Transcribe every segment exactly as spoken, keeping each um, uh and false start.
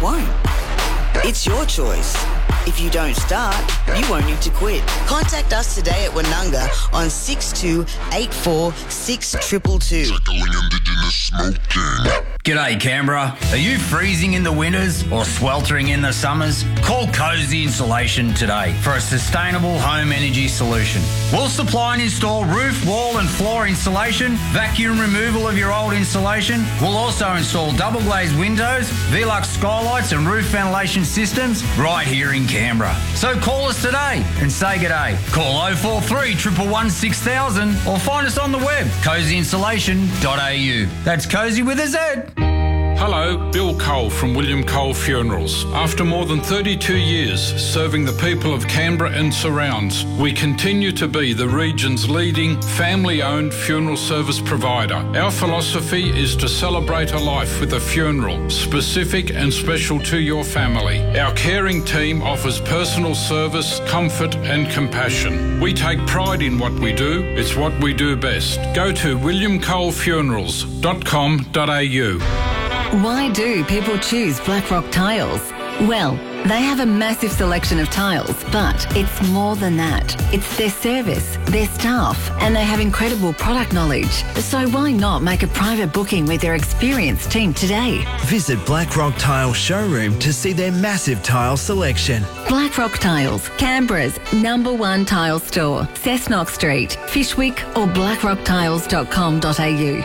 won't. It's your choice. If you don't start, you won't need to quit. Contact us today at Wanunga on six two eight four six two two two. Tackling Indigenous smoking. G'day Canberra. Are you freezing in the winters or sweltering in the summers? Call Cozy Insulation today for a sustainable home energy solution. We'll supply and install roof, wall and floor insulation, vacuum removal of your old insulation. We'll also install double glazed windows, Velux skylights and roof ventilation systems right here in Canberra. So call us today and say g'day. Call oh four three, one one one, six thousand or find us on the web, cozy insulation dot a u. That's Cozy with a Z. Hello, Bill Cole from William Cole Funerals. After more than thirty-two years serving the people of Canberra and surrounds, we continue to be the region's leading family-owned funeral service provider. Our philosophy is to celebrate a life with a funeral, specific and special to your family. Our caring team offers personal service, comfort and compassion. We take pride in what we do. It's what we do best. Go to william cole funerals dot com dot a u. Why do people choose Blackrock Tiles? Well, they have a massive selection of tiles, but it's more than that. It's their service, their staff, and they have incredible product knowledge. So why not make a private booking with their experienced team today? Visit Blackrock Tile Showroom to see their massive tile selection. Blackrock Tiles, Canberra's number one tile store. Cessnock Street, Fishwick or blackrock tiles dot com dot a u.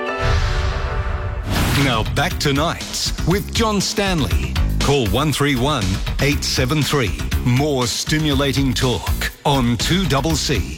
Now back to Nights with John Stanley. Call one three one, eight seven three. More stimulating talk on two C C.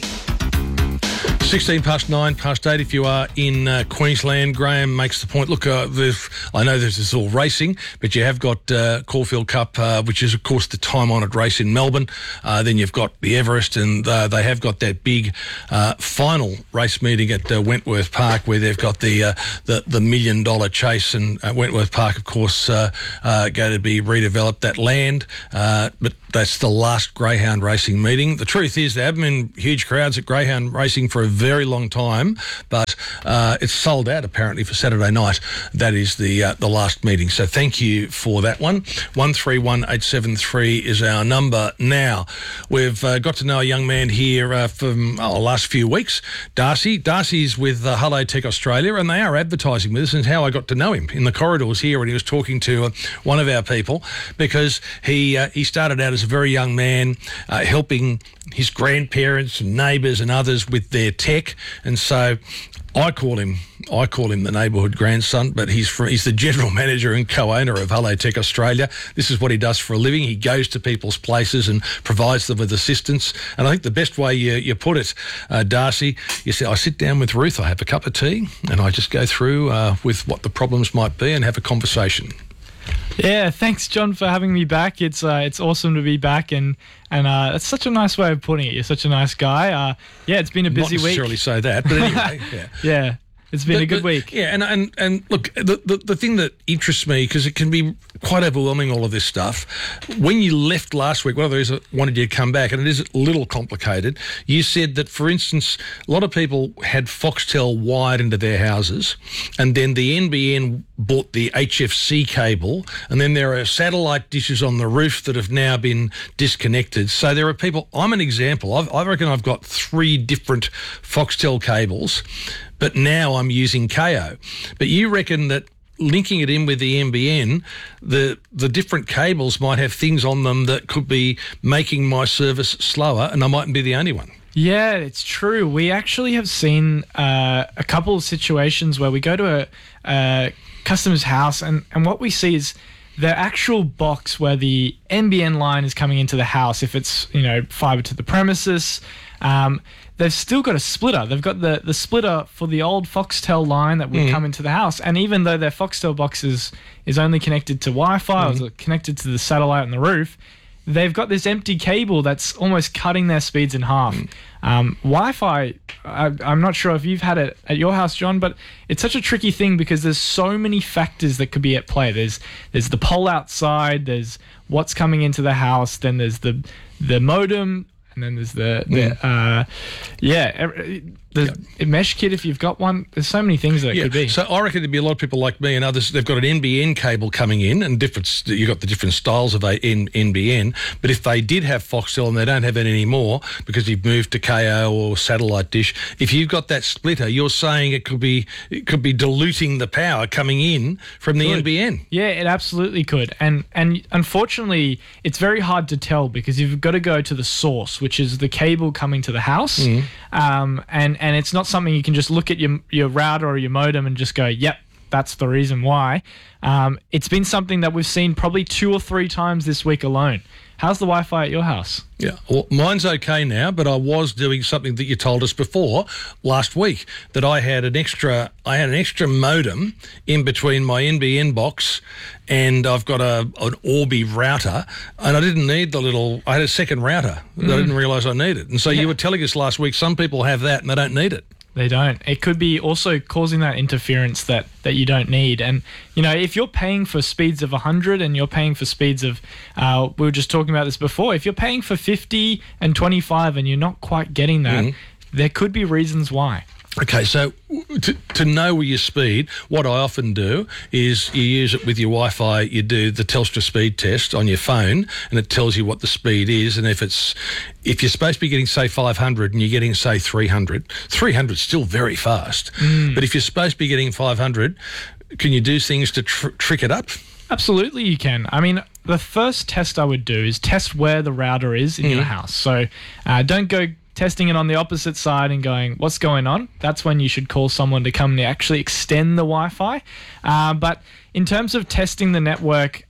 sixteen past nine, past eight if you are in uh, Queensland. Graham makes the point, look, uh, I know this is all racing, but you have got uh, Caulfield Cup, uh, which is, of course, the time-honoured race in Melbourne. Uh, then you've got the Everest, and uh, they have got that big uh, final race meeting at uh, Wentworth Park where they've got the uh, the, the million-dollar chase, and uh, Wentworth Park, of course, uh, uh, going to be redeveloped, that land, uh, but that's the last greyhound racing meeting. The truth is there haven't been huge crowds at greyhound racing for a very long time, but uh, it's sold out apparently for Saturday night. That is the uh, the last meeting. So thank you for that one. one three one, eight seven three is our number. Now, we've uh, got to know a young man here uh, from oh, the last few weeks, Darcy. Darcy's with uh, Hello Tech Australia, and they are advertising with us, and how I got to know him in the corridors here, and he was talking to uh, one of our people because he uh, he started out as a very young man uh, helping his grandparents and neighbours and others with their tech, and so I call him I call him the neighbourhood grandson, but he's from, he's the general manager and co-owner of Hello Tech Australia. This is what he does for a living. He goes to people's places and provides them with assistance. And I think the best way you, you put it, uh, Darcy, you say, I sit down with Ruth, I have a cup of tea, and I just go through uh, with what the problems might be and have a conversation. Yeah, thanks, John, for having me back. It's uh, it's awesome to be back, and and uh, it's such a nice way of putting it. You're such a nice guy. Uh, yeah, it's been a busy week. Not necessarily week. say that, but anyway, yeah. yeah. It's been but, a good but, week. Yeah, and and, and look, the, the, the thing that interests me, because it can be quite overwhelming, all of this stuff, when you left last week, one of the reasons I wanted you to come back, and it is a little complicated, you said that, for instance, a lot of people had Foxtel wired into their houses, and then the N B N bought the H F C cable, and then there are satellite dishes on the roof that have now been disconnected. So there are people, I'm an example, I've, I reckon I've got three different Foxtel cables, but now I'm using K O. But you reckon that linking it in with the N B N, the the different cables might have things on them that could be making my service slower, and I mightn't be the only one. Yeah, it's true. We actually have seen uh, a couple of situations where we go to a, a customer's house, and, and what we see is the actual box where the N B N line is coming into the house, if it's, you know, fibre to the premises, um, they've still got a splitter. They've got the, the splitter for the old Foxtel line that would mm. come into the house. And even though their Foxtel box is, is only connected to Wi-Fi mm. or connected to the satellite on the roof, they've got this empty cable that's almost cutting their speeds in half. Mm. Um, Wi-Fi, I, I'm not sure if you've had it at your house, John, but it's such a tricky thing because there's so many factors that could be at play. There's there's the pole outside, there's what's coming into the house, then there's the the modem, and then there's the, the uh, yeah, The a mesh kit, if you've got one, there's so many things that it Yeah, could be. so I reckon there'd be a lot of people like me and others. They've got an N B N cable coming in, and different. You've got the different styles of a N, NBN. But if they did have Foxtel and they don't have it anymore because you've moved to K O or satellite dish, if you've got that splitter, you're saying it could be it could be diluting the power coming in from the Good. N B N. Yeah, it absolutely could. And and unfortunately, it's very hard to tell because you've got to go to the source, which is the cable coming to the house. Mm. Um, and, and it's not something you can just look at your, your router or your modem and just go, yep, that's the reason why. Um, it's been something that we've seen probably two or three times this week alone. How's the Wi-Fi at your house? Yeah, well, mine's okay now, but I was doing something that you told us before last week, that I had an extra, I had an extra modem in between my N B N box, and I've got a an Orbi router, and I didn't need the little. I had a second router that Mm. I didn't realise I needed, and so Yeah. you were telling us last week some people have that and they don't need it. They don't. It could be also causing that interference that, that you don't need. And, you know, if you're paying for speeds of one hundred and you're paying for speeds of, uh, we were just talking about this before, if you're paying for fifty and twenty-five and you're not quite getting that, Mhm. there could be reasons why. Okay, so to, to know your speed, what I often do is you use it with your Wi-Fi. You do the Telstra speed test on your phone, and it tells you what the speed is. And if it's if you're supposed to be getting, say, five hundred and you're getting, say, three hundred, three hundred is still very fast. Mm. But if you're supposed to be getting five hundred, can you do things to tr- trick it up? Absolutely, you can. I mean, the first test I would do is test where the router is in Mhm. your house. So uh, don't go testing it on the opposite side and going, what's going on? That's when you should call someone to come and actually extend the Wi-Fi. Uh, but in terms of testing the network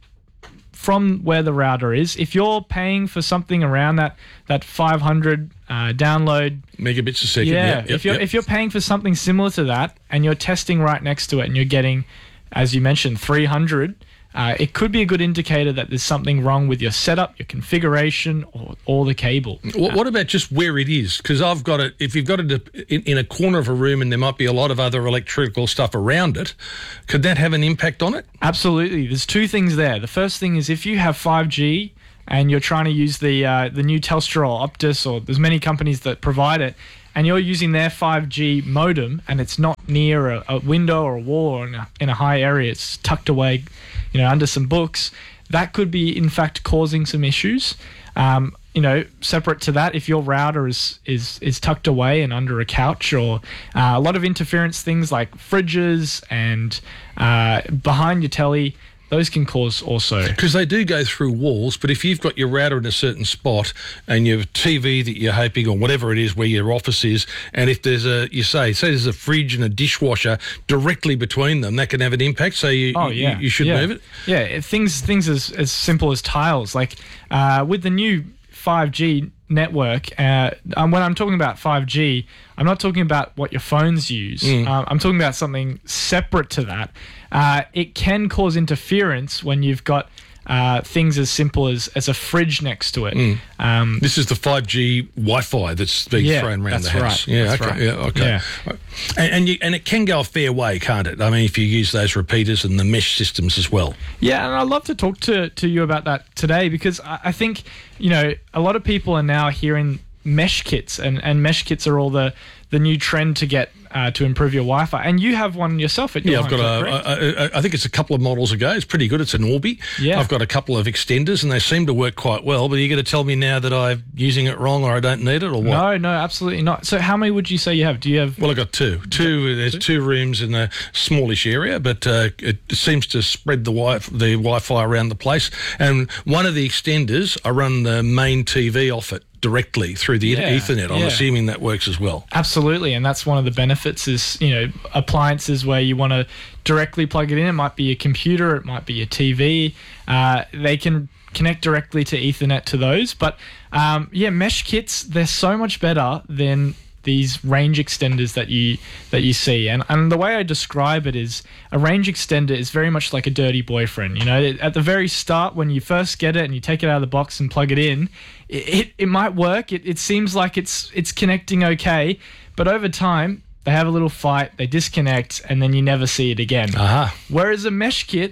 from where the router is, if you're paying for something around that that five hundred uh, download megabits a second, yeah, yep, yep, if you're yep. if you're paying for something similar to that and you're testing right next to it and you're getting, as you mentioned, three hundred. Uh, it could be a good indicator that there's something wrong with your setup, your configuration, or, or the cable. What, what about just where it is? Because I've got it, if you've got it in, in a corner of a room and there might be a lot of other electrical stuff around it, could that have an impact on it? Absolutely. There's two things there. The first thing is if you have five G and you're trying to use the uh, the new Telstra or Optus, or there's many companies that provide it, and you're using their five G modem and it's not near a, a window or a wall or in a, in a high area, it's tucked away, you know, under some books, that could be in fact causing some issues. Um, you know, separate to that, if your router is is is tucked away and under a couch, or uh, a lot of interference things like fridges and uh, behind your telly, those can cause also. Because they do go through walls, but if you've got your router in a certain spot and your T V that you're hoping, or whatever it is where your office is, and if there's a, you say, say there's a fridge and a dishwasher directly between them, that can have an impact, so you, Oh, you, yeah. you should yeah. move it? Yeah, it- things things as, as simple as tiles. Like uh, with the new five G network, uh, um, when I'm talking about five G, I'm not talking about what your phones use. Mm. Um, I'm talking about something separate to that. Uh, it can cause interference when you've got uh, things as simple as, as a fridge next to it. Mm. Um, This is the five G Wi-Fi that's being Yeah, thrown around that's the house. right, Yeah, that's okay. right. Yeah, okay. Yeah. And and, you, and it can go a fair way, can't it? I mean, if you use those repeaters and the mesh systems as well. Yeah, and I'd love to talk to, to you about that today, because I, I think, you know, a lot of people are now hearing mesh kits, and, and mesh kits are all the, the new trend to get uh, to improve your Wi-Fi. And you have one yourself at your Yeah, I've home, got is that a, correct? a, a, I think it's a couple of models ago. It's pretty good. It's an Orbi. Yeah. I've got a couple of extenders and they seem to work quite well, but are you going to tell me now that I'm using it wrong or I don't need it or what? No, no, absolutely not. So how many would you say you have? Do you have... Well, I've got two. Two. There's two rooms in a smallish area, but uh, it seems to spread the wi- the Wi-Fi around the place. And one of the extenders, I run the main T V off it directly through the Yeah, Ethernet. I'm yeah. assuming that works as well. Absolutely, and that's one of the benefits is, you know, appliances where you want to directly plug it in. It might be a computer, it might be a T V. Uh, they can connect directly to Ethernet to those. But um, yeah, mesh kits, they're so much better than these range extenders that you that you see. And and the way I describe it is a range extender is very much like a dirty boyfriend. You know, at the very start when you first get it and you take it out of the box and plug it in, it it, it might work. It it seems like it's it's connecting okay, but over time they have a little fight, they disconnect, and then you never see it again. Aha. Whereas a mesh kit,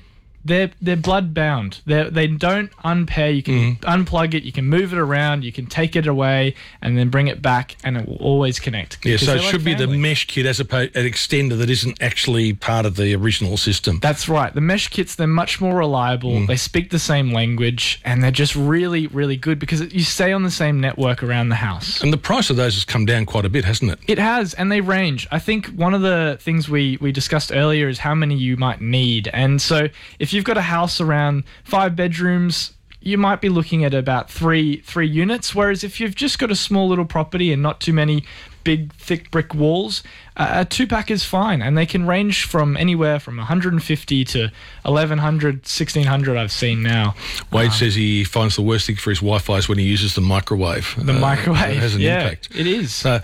they're they're blood bound. They they don't unpair. You can mm. unplug it. You can move it around. You can take it away and then bring it back, and it will always connect. Yeah, so it like should family. be the mesh kit as opposed an extender that isn't actually part of the original system. That's right. The mesh kits, they're much more reliable. Mm. They speak the same language, and they're just really, really good because you stay on the same network around the house. And the price of those has come down quite a bit, hasn't it? It has, and they range. I think one of the things we, we discussed earlier is how many you might need. And so if you've got a house around five bedrooms, you might be looking at about three three units, whereas if you've just got a small little property and not too many big, thick brick walls, uh, a two-pack is fine, and they can range from anywhere from one hundred fifty to eleven hundred, sixteen hundred I've seen now. Wade um, says he finds the worst thing for his Wi-Fi is when he uses the microwave. The uh, microwave, it has an yeah, impact. It is. So,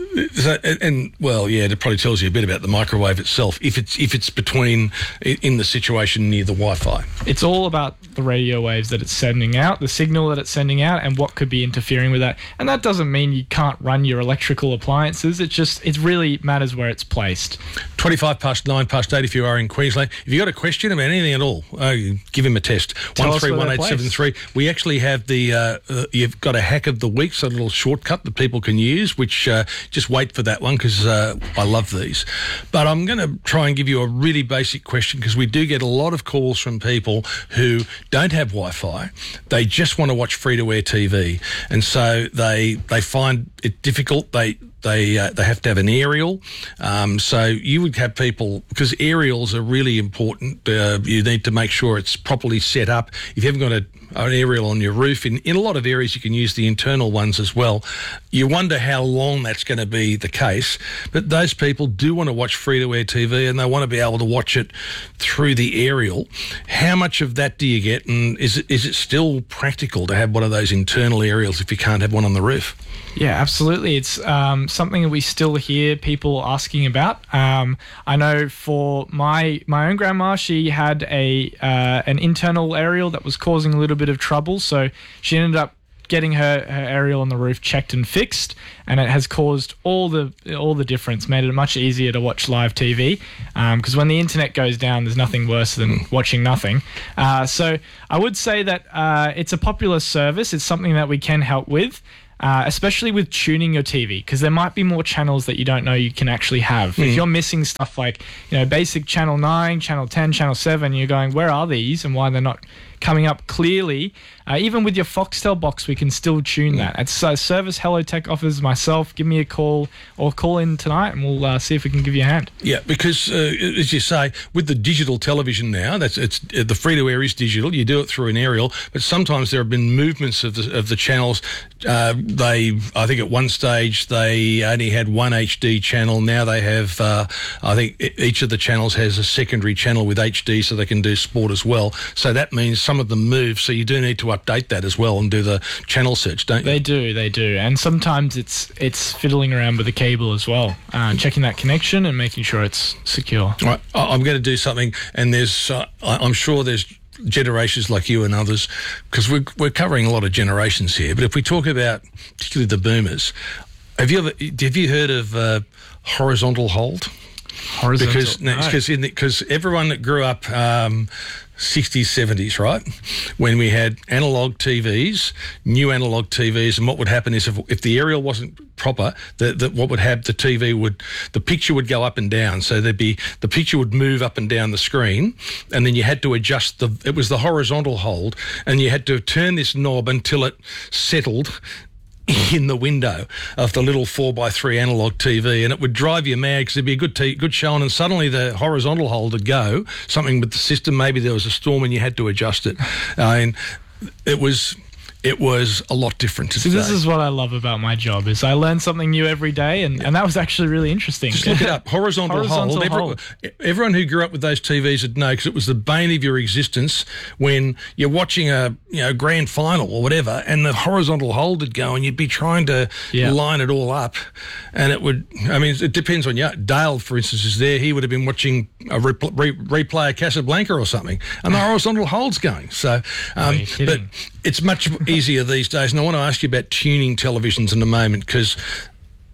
so, and, well, yeah, it probably tells you a bit about the microwave itself, if it's if it's between, in the situation near the Wi-Fi. It's all about the radio waves that it's sending out, the signal that it's sending out, and what could be interfering with that. And that doesn't mean you can't run your electrical appliances. It just, it really matters where it's placed. twenty-five past nine, past eight if you are in Queensland. If you've got a question about anything at all, uh, give him a test. one three one eight seven three. We actually have the, uh, uh, you've got a hack of the week, so a little shortcut that people can use, which uh, just wait for that one because uh, I love these. But I'm going to try and give you a really basic question because we do get a lot of calls from people who don't have Wi-Fi. They just want to watch free-to-air T V, and so they they find it difficult. They They uh, they have to have an aerial. Um, so you would have people, because aerials are really important. Uh, you need to make sure it's properly set up. If you haven't got a, an aerial on your roof, in, in a lot of areas you can use the internal ones as well. You wonder how long that's going to be the case. But those people do want to watch free-to-air T V and they want to be able to watch it through the aerial. How much of that do you get? And is it, is it still practical to have one of those internal aerials if you can't have one on the roof? Yeah, absolutely. It's um, something that we still hear people asking about. Um, I know for my my own grandma, she had a uh, an internal aerial that was causing a little bit of trouble. So she ended up getting her, her aerial on the roof checked and fixed, and it has caused all the all the difference, made it much easier to watch live T V, because um, when the internet goes down, there's nothing worse than watching nothing. Uh, so I would say that uh, it's a popular service. It's something that we can help with. Uh, especially with tuning your T V, because there might be more channels that you don't know you can actually have. Mm. If you're missing stuff like, you know, basic channel nine, channel ten, channel seven, you're going, where are these and why they're not coming up clearly? Uh, even with your Foxtel box, we can still tune mm. that. It's a service Hello Tech offers myself. Give me a call or call in tonight and we'll uh, see if we can give you a hand. Yeah, because uh, as you say, with the digital television now, that's it's uh, the free-to-air is digital. You do it through an aerial, but sometimes there have been movements of the, of the channels. Uh, they, I think at one stage they only had one H D channel. Now they have, uh, I think each of the channels has a secondary channel with H D so they can do sport as well. So that means some of them move, so you do need to update that as well and do the channel search, don't you? They do, they do. And sometimes it's it's fiddling around with the cable as well, uh, checking that connection and making sure it's secure. All right, I'm going to do something, and there's, uh, I'm sure there's generations like you and others, because we're, we're covering a lot of generations here, but if we talk about particularly the boomers, have you ever, have you heard of uh, horizontal hold? Horizontal, because no. because because everyone that grew up um, sixties, seventies, right, when we had analog T Vs, new analog T Vs, and what would happen is if, if the aerial wasn't proper, the, the, what would have the T V would, the picture would go up and down. So there'd be, the picture would move up and down the screen, and then you had to adjust the, it was the horizontal hold, and you had to turn this knob until it settled in the window of the little four by three analog T V, and it would drive you mad because there'd be a good t- good show on, and suddenly the horizontal hold would go, something with the system, maybe there was a storm and you had to adjust it. Uh, and it was... It was a lot different today. So this is what I love about my job, is I learn something new every day, and, and that was actually really interesting. Just look it up. Horizontal, Horizontal hold. hold. Everyone, everyone who grew up with those T Vs would know, because it was the bane of your existence when you're watching a you know grand final or whatever, and the horizontal hold would go, and you'd be trying to yeah. line it all up, and it would. I mean, it depends on you. Dale, for instance, is there. He would have been watching a repl- re- replay of Casablanca or something, and the horizontal hold's going. So, um, but it's much easier these days. And I want to ask you about tuning televisions in a moment, because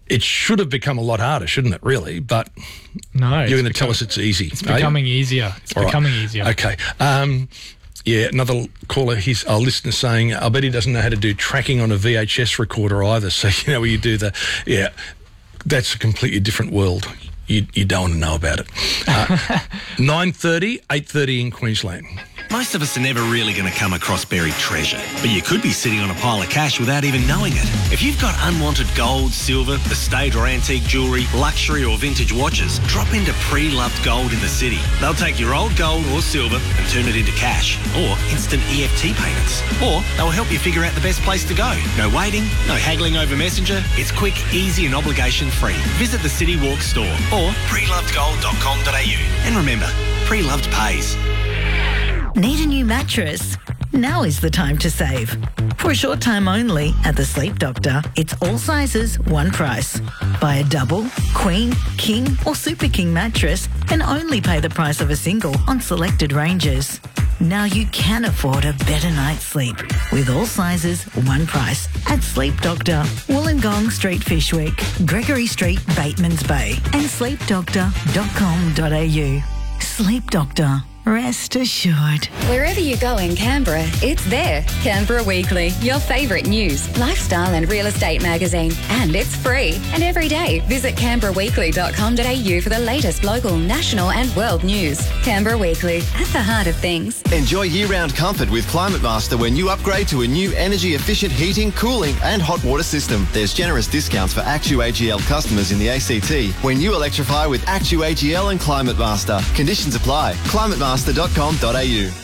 it should have become a lot harder, shouldn't it, really? But no, you're going to tell us it's easy. It's becoming easier. It's All becoming right. easier. Okay. Um, yeah, another caller, his our listener saying, I bet he doesn't know how to do tracking on a V H S recorder either. So, you know, where you do the, yeah, that's a completely different world. You, you don't want to know about it. Uh, nine thirty, eight thirty in Queensland. Most of us are never really going to come across buried treasure, but you could be sitting on a pile of cash without even knowing it. If you've got unwanted gold, silver, estate or antique jewellery, luxury or vintage watches, drop into Pre-Loved Gold in the city. They'll take your old gold or silver and turn it into cash or instant E F T payments. Or they'll help you figure out the best place to go. No waiting, no haggling over Messenger. It's quick, easy and obligation-free. Visit the City Walk store or pre loved gold dot com dot a u. And remember, Pre-Loved pays. Need a new mattress? Now is the time to save. For a short time only at the Sleep Doctor, it's all sizes, one price. Buy a double, queen, king or super king mattress and only pay the price of a single on selected ranges. Now you can afford a better night's sleep with all sizes, one price at Sleep Doctor, Wollongong Street, Fishwick, Gregory Street, Batemans Bay and sleep doctor dot com dot a u. Sleep Doctor. Rest assured. Wherever you go in Canberra, it's there. Canberra Weekly, your favourite news, lifestyle and real estate magazine. And it's free. And every day, visit canberra weekly dot com dot a u for the latest local, national and world news. Canberra Weekly, at the heart of things. Enjoy year-round comfort with Climate Master when you upgrade to a new energy-efficient heating, cooling and hot water system. There's generous discounts for AccuAGL customers in the A C T when you electrify with AccuAGL and Climate Master. Conditions apply. Climate Master dot com dot a u.